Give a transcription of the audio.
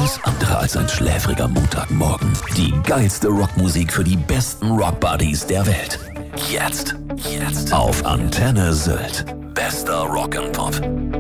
Alles andere als ein schläfriger Montagmorgen. Die geilste Rockmusik für die besten Rockbuddies der Welt. Jetzt. Auf Antenne Sylt. Bester Rock and Pop.